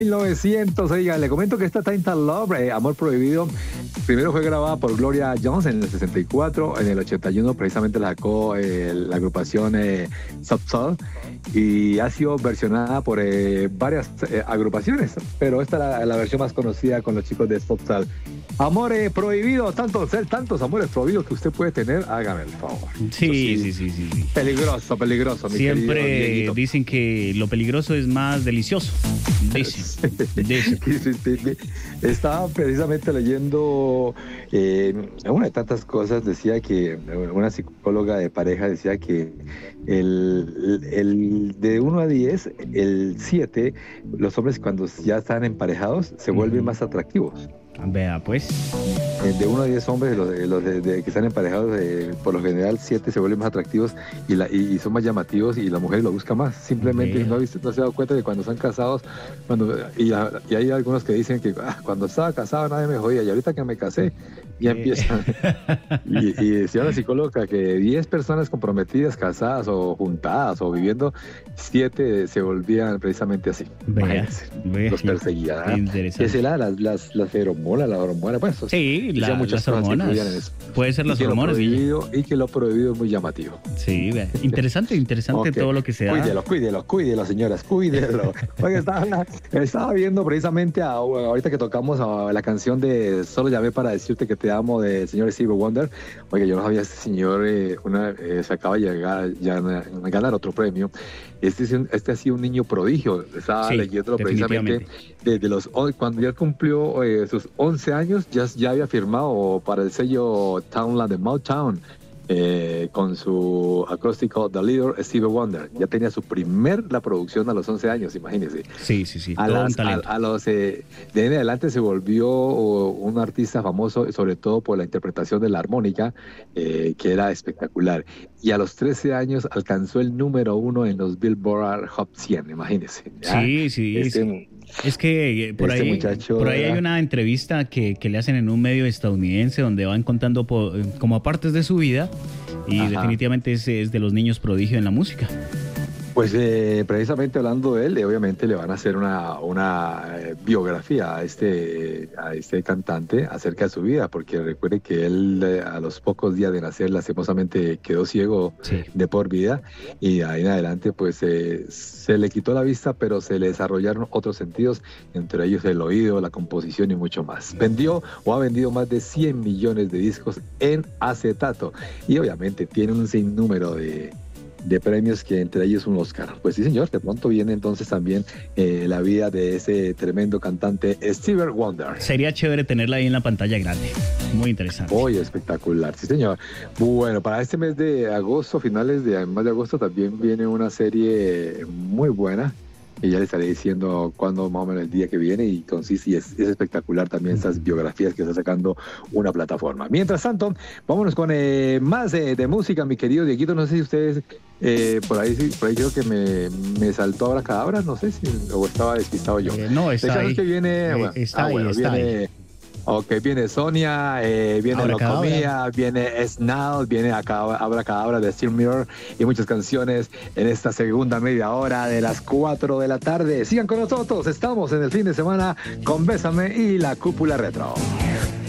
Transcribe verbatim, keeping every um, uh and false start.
mil novecientos, oiga, le comento que esta Tainted Love, eh, Amor Prohibido, primero fue grabada por Gloria Jones en el sesenta y cuatro, en el ochenta y uno precisamente la sacó eh, la agrupación eh, Soft Soul, y ha sido versionada por eh, varias eh, agrupaciones, pero esta es la, la versión más conocida con los chicos de Soft Soul. Amor eh, prohibido, tantos, tantos amores prohibidos que usted puede tener, hágame el favor. Sí, sí, sí, sí, sí. Peligroso, peligroso, mi Siempre dicen que lo peligroso es más delicioso. Dicen, dicen. Estaba precisamente leyendo eh, una de tantas cosas, decía que una psicóloga de pareja decía que el, el de uno a diez, el siete, los hombres cuando ya están emparejados se vuelven uh-huh. más atractivos. Vea, pues. De uno a diez hombres, los, de, los de, de, que están emparejados, de, por lo general, siete se vuelven más atractivos y, la, y, y son más llamativos y la mujer lo busca más. Simplemente no, visto, no se ha dado cuenta que cuando están casados, cuando y, y hay algunos que dicen que ah, cuando estaba casado nadie me jodía y ahorita que me casé, ya empiezan. y, y decía la psicóloga que diez personas comprometidas, casadas o juntadas o viviendo, siete se volvían precisamente así. Vea, vea, los perseguían. ¿Qué será? Las, las, las feromonas, las hormonas. Bueno, eso, sí, la, muchas las hormonas. Puede ser las y hormonas. Prohibido, y que lo prohibido es muy llamativo. Sí, vea. Interesante, interesante okay. todo lo que se da. Cuídelo, cuídelo, cuídelo, señoras, cuídelo. Oye, estaba, estaba viendo precisamente a, ahorita que tocamos a la canción de Solo llamé para decirte que te amo del señor Stevie Wonder. Oye, yo no sabía, este señor eh, una, eh, se acaba de llegar ya a ganar otro premio. Este, este ha sido un niño prodigio. Estaba sí, leyendo precisamente desde los cuando ya cumplió eh, sus once años, ya, ya había firmado para el sello Townland de Motown. Eh, con su acróstico The Leader, Stevie Wonder. Ya tenía su primer la producción a los once años, imagínense. Sí, sí, sí. A, las, a, a los eh, de ahí en adelante se volvió un artista famoso, sobre todo por la interpretación de la armónica, eh, que era espectacular. Y a los trece años alcanzó el número uno en los Billboard Hot cien, imagínense. ¿Ya? Sí, sí, este, sí. Es que por, este ahí, muchacho, por ahí hay una entrevista que, que le hacen en un medio estadounidense donde van contando por, como partes de su vida y Ajá. definitivamente es, es de los niños prodigio en la música. Pues eh, precisamente hablando de él, eh, obviamente le van a hacer una, una eh, biografía a este, a este cantante acerca de su vida, porque recuerde que él eh, a los pocos días de nacer lastimosamente quedó ciego sí. de por vida y de ahí en adelante pues eh, se le quitó la vista, pero se le desarrollaron otros sentidos, entre ellos el oído, la composición y mucho más. Vendió o ha vendido más de cien millones de discos en acetato y obviamente tiene un sinnúmero de de premios, que entre ellos un Oscar. Pues sí, señor, de pronto viene entonces también eh, la vida de ese tremendo cantante Stevie Wonder. Sería chévere tenerla ahí en la pantalla grande. Muy interesante. Muy espectacular, sí, señor. Bueno, para este mes de agosto, finales de mes de agosto, también viene una serie muy buena. Y ya le estaré diciendo cuándo, más o menos el día que viene, y consiste, y es, es espectacular también estas biografías que está sacando una plataforma. Mientras tanto, vámonos con eh, más de, de música, mi querido Dieguito. No sé si ustedes, eh, por ahí por ahí creo que me, me saltó Abracadabra, no sé si, o estaba despistado yo. Eh, no, está ahí. Que viene, eh, bueno, está ah, ahí, bueno, está viene, ahí. Ok, viene Sonia, eh, viene Locomía, viene Snell, viene Abracadabra de Steel Mirror y muchas canciones en esta segunda media hora de las cuatro de la tarde. Sigan con nosotros, estamos en el fin de semana con Bésame y la Cúpula Retro.